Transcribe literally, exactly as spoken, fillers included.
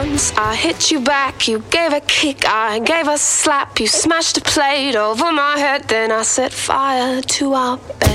once, I hit you back, you gave a kick, I gave a slap, you smashed a plate over my head, then I set fire to our bed.